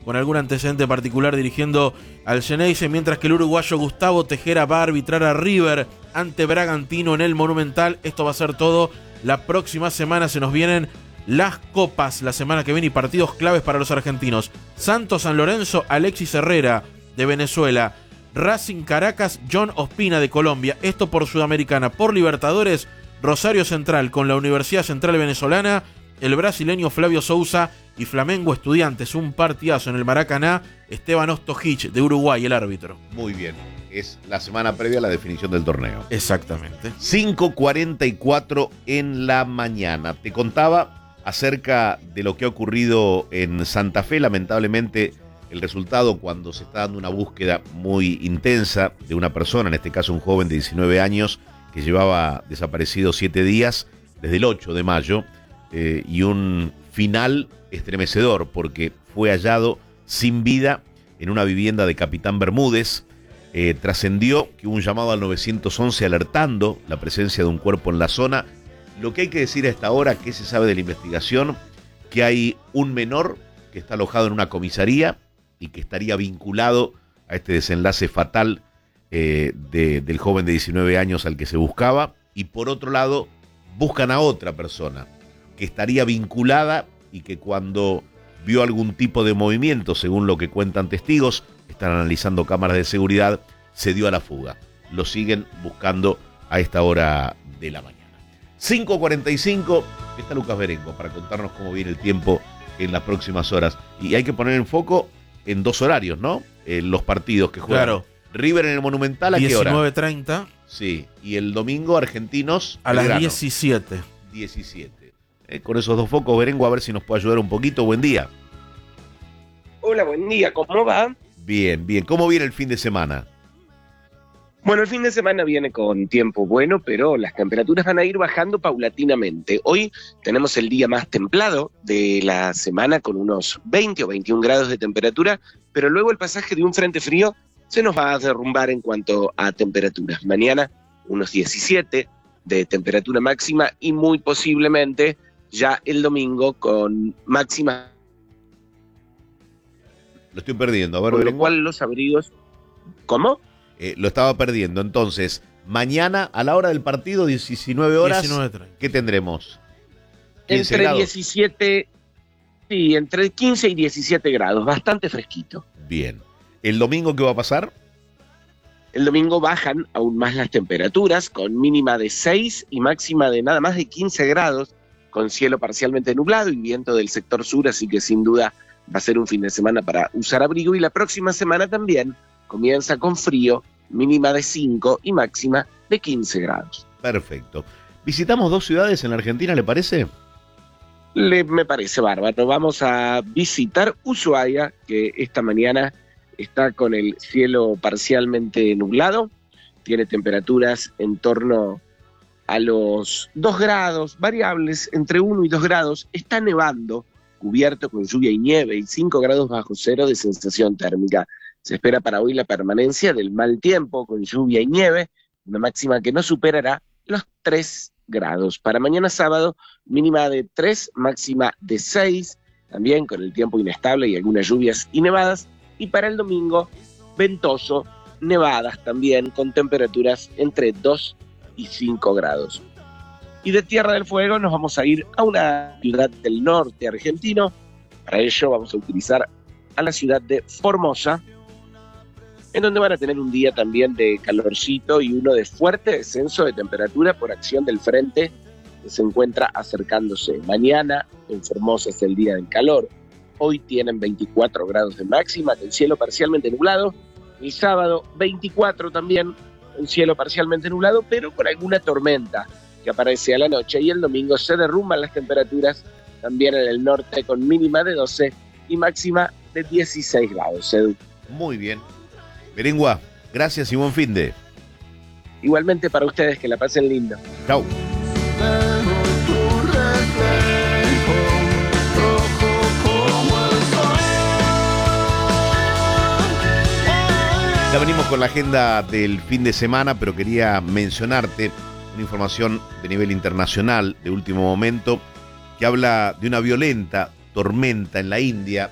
con algún antecedente particular dirigiendo al Xeneize, mientras que el uruguayo Gustavo Tejera va a arbitrar a River ante Bragantino en el Monumental. Esto va a ser todo. La próxima semana se nos vienen las copas la semana que viene y partidos claves para los argentinos. Santos San Lorenzo, Alexis Herrera de Venezuela. Racing Caracas, John Ospina de Colombia. Esto por Sudamericana. Por Libertadores, Rosario Central con la Universidad Central Venezolana, el brasileño Flavio Sousa y Flamengo Estudiantes. Un partidazo en el Maracaná. Esteban Ostojic de Uruguay, el árbitro. Muy bien. Es la semana previa a la definición del torneo. Exactamente. 5:44 en la mañana. Te contaba acerca de lo que ha ocurrido en Santa Fe. Lamentablemente, el resultado, cuando se está dando una búsqueda muy intensa de una persona, en este caso un joven de 19 años, que llevaba desaparecido 7 días, desde el 8 de mayo, y un final estremecedor, porque fue hallado sin vida en una vivienda de Capitán Bermúdez. Trascendió que hubo un llamado al 911 alertando la presencia de un cuerpo en la zona. Lo que hay que decir a esta hora, que se sabe de la investigación, que hay un menor que está alojado en una comisaría y que estaría vinculado a este desenlace fatal del joven de 19 años al que se buscaba. Y por otro lado, buscan a otra persona que estaría vinculada y que cuando vio algún tipo de movimiento, según lo que cuentan testigos, están analizando cámaras de seguridad, se dio a la fuga. Lo siguen buscando a esta hora de la mañana. 5:45, está Lucas Berengo para contarnos cómo viene el tiempo en las próximas horas. Y hay que poner en foco en dos horarios, ¿no? Los partidos que juegan. Claro. River en el Monumental, ¿a qué hora? 19:30. Sí, y el domingo Argentinos a las Belgrano. 17. 17. Con esos dos focos, Berengo, a ver si nos puede ayudar un poquito. Buen día. Hola, buen día, ¿cómo va? Bien, bien. ¿Cómo viene el fin de semana? Bueno, el fin de semana viene con tiempo bueno, pero las temperaturas van a ir bajando paulatinamente. Hoy tenemos el día más templado de la semana con unos 20 o 21 grados de temperatura, pero luego el pasaje de un frente frío se nos va a derrumbar en cuanto a temperaturas. Mañana unos 17 de temperatura máxima y muy posiblemente ya el domingo con máxima. Lo estoy perdiendo. A ver, con lo cual los abrigos... ¿Cómo? Lo estaba perdiendo. Entonces, mañana a la hora del partido, 19 horas, 19:30. ¿Qué tendremos? 15 entre grados. 17, sí, entre 15 y 17 grados, bastante fresquito. Bien. ¿El domingo qué va a pasar? El domingo bajan aún más las temperaturas, con mínima de 6 y máxima de nada más de 15 grados, con cielo parcialmente nublado y viento del sector sur, así que sin duda va a ser un fin de semana para usar abrigo. Y la próxima semana también comienza con frío, mínima de 5 y máxima de 15 grados. Perfecto. Visitamos dos ciudades en la Argentina, ¿le parece? Me parece bárbaro. Vamos a visitar Ushuaia, que esta mañana está con el cielo parcialmente nublado, tiene temperaturas en torno a los 2 grados, variables entre 1 y 2 grados, está nevando, cubierto con lluvia y nieve y 5 grados bajo cero de sensación térmica. Se espera para hoy la permanencia del mal tiempo con lluvia y nieve, una máxima que no superará los 3 grados. Para mañana sábado, mínima de 3, máxima de 6, también con el tiempo inestable y algunas lluvias y nevadas. Y para el domingo, ventoso, nevadas también, con temperaturas entre 2 y 5 grados. Y de Tierra del Fuego nos vamos a ir a una ciudad del norte argentino. Para ello vamos a utilizar a la ciudad de Formosa, en donde van a tener un día también de calorcito y uno de fuerte descenso de temperatura por acción del frente que se encuentra acercándose. Mañana en Formosa es el día del calor. Hoy tienen 24 grados de máxima, con cielo parcialmente nublado. El sábado 24 también, un cielo parcialmente nublado, pero con alguna tormenta que aparece a la noche. Y el domingo se derrumban las temperaturas también en el norte, con mínima de 12 y máxima de 16 grados. Edu. Muy bien. Berengua, gracias y buen fin de. Igualmente para ustedes, que la pasen lindo. Chau. Ya venimos con la agenda del fin de semana, pero quería mencionarte una información de nivel internacional de último momento que habla de una violenta tormenta en la India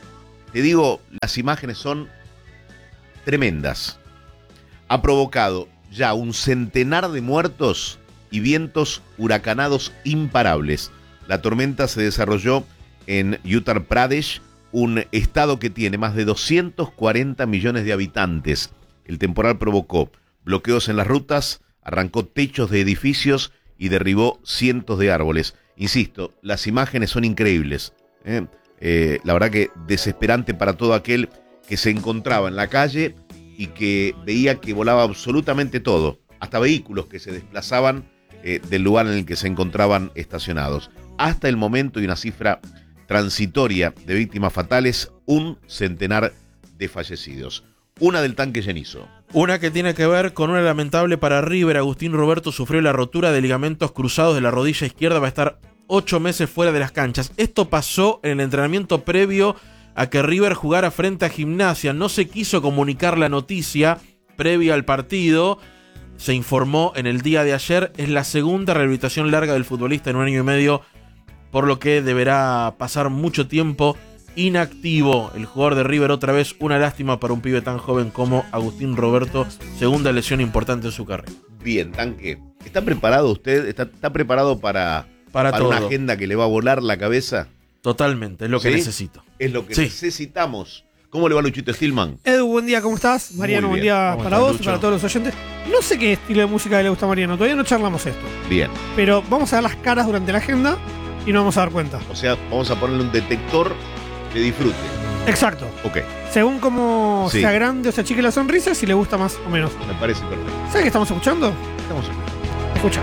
te digo, las imágenes son tremendas. Ha provocado ya un centenar de muertos y vientos huracanados imparables. La tormenta se desarrolló en Uttar Pradesh, un estado que tiene más de 240 millones de habitantes. El temporal provocó bloqueos en las rutas, arrancó techos de edificios y derribó cientos de árboles. Insisto, las imágenes son increíbles. La verdad que desesperante para todo aquel que se encontraba en la calle y que veía que volaba absolutamente todo, hasta vehículos que se desplazaban del lugar en el que se encontraban estacionados. Hasta el momento, y una cifra transitoria de víctimas fatales, 1 centenar de fallecidos. Una del tanque Llenizo. Una que tiene que ver con una lamentable para River. Agustín Roberto sufrió la rotura de ligamentos cruzados de la rodilla izquierda, va a estar 8 meses fuera de las canchas. Esto pasó en el entrenamiento previo a que River jugara frente a Gimnasia. No se quiso comunicar la noticia previa al partido. Se informó en el día de ayer. Es la segunda rehabilitación larga del futbolista en 1 año y medio, por lo que deberá pasar mucho tiempo inactivo. El jugador de River, otra vez una lástima para un pibe tan joven como Agustín Roberto. Segunda lesión importante en su carrera. Bien, tanque. ¿Está preparado usted? ¿Está preparado para todo. Una agenda que le va a volar la cabeza? Totalmente, es lo que necesito. Es lo que necesitamos. ¿Cómo le va Luchito Stillman? Edu, buen día, ¿cómo estás? Mariano, buen día para vos y para todos los oyentes. No sé qué estilo de música le gusta a Mariano, todavía no charlamos esto. Bien. Pero vamos a ver las caras durante la agenda y nos vamos a dar cuenta. O sea, vamos a ponerle un detector de disfrute. Exacto. Ok. Según cómo sea grande o sea chique la sonrisa, si le gusta más o menos. Me parece perfecto. ¿Sabes qué estamos escuchando? Estamos escuchando. Escucha.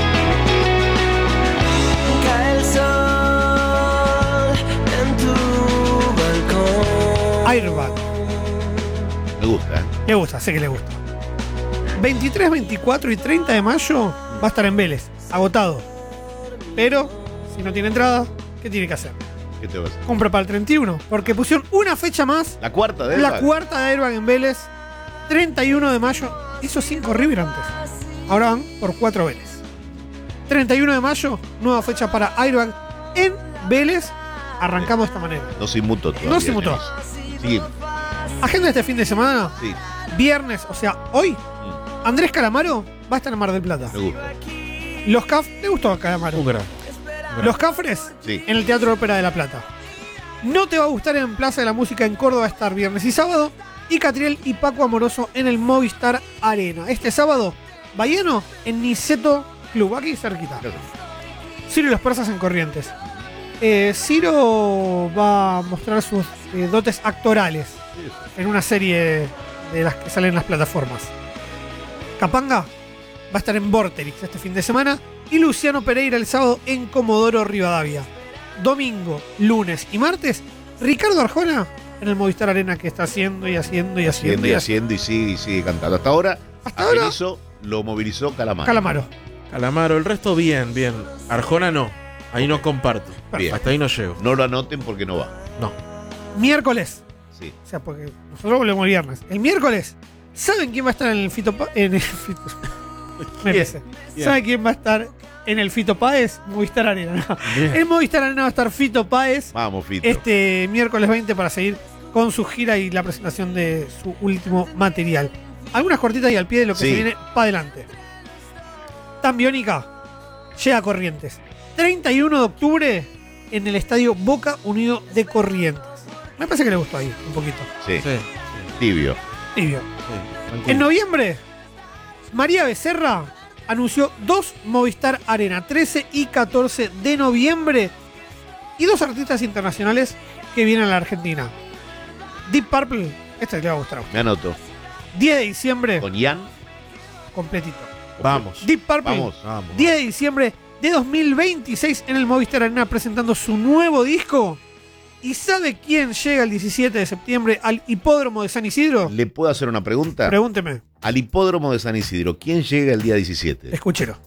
Cae el sol en tu balcón. Airbag. Me gusta, ¿eh? Le gusta, sé que le gusta. 23, 24 y 30 de mayo va a estar en Vélez, agotado. Pero, si no tiene entrada, ¿qué tiene que hacer? ¿Qué te va a hacer? Compra para el 31, porque pusieron una fecha más. La cuarta de La cuarta de Airbag en Vélez, 31 de mayo. Hizo 5 River antes. Ahora van por 4 Vélez. 31 de mayo, nueva fecha para Airbag en Vélez. Arrancamos de esta manera. No se inmutó todavía. No se inmutó. Sí. Agenda de este fin de semana. Sí. Viernes, o sea, hoy, Andrés Calamaro va a estar en Mar del Plata. Me gusta. Los Caf... ¿Le gustó a Calamaro? Los Cafres en el Teatro Ópera de La Plata. No te va a gustar en Plaza de la Música en Córdoba, estar viernes y sábado. Y Catriel y Paco Amoroso en el Movistar Arena. Este sábado, Bahiano en Niceto Club, aquí cerquita. Ciro y los Persas en Corrientes. Ciro va a mostrar sus dotes actorales en una serie de las que salen en las plataformas. Capanga va a estar en Vorterix este fin de semana. Y Luciano Pereira el sábado en Comodoro Rivadavia. Domingo, lunes y martes, Ricardo Arjona en el Movistar Arena, que está haciendo y sigue cantando. Hasta ahora lo movilizó Calamaro. Calamaro. El resto bien. Arjona no. Ahí no comparto. Bien. Hasta ahí no llego. No lo anoten porque no va. No. Miércoles. Sí. O sea, porque nosotros volvemos el viernes. El miércoles, ¿saben quién va a estar en el Fito ¿Sabe quién va a estar en el Fito Páez? Movistar Arena. En Movistar Arena va a estar Fito Páez. Vamos, Fito. Este miércoles 20 para seguir con su gira y la presentación de su último material. Algunas cortitas y al pie de lo que se viene para adelante. Tan Biónica llega a Corrientes. 31 de octubre en el estadio Boca Unido de Corrientes. Me parece que le gustó ahí un poquito. Sí. Tibio. En noviembre, María Becerra anunció 2 Movistar Arena, 13 y 14 de noviembre. Y 2 artistas internacionales que vienen a la Argentina. Deep Purple, este le va a gustar a usted. Me anoto. 10 de diciembre. Con Ian. Completito. Vamos. Deep Purple. Vamos. 10 de diciembre de 2026 en el Movistar Arena presentando su nuevo disco. ¿Y sabe quién llega el 17 de septiembre al Hipódromo de San Isidro? ¿Le puedo hacer una pregunta? Pregúnteme. Al Hipódromo de San Isidro, ¿quién llega el día 17? Escúchelo.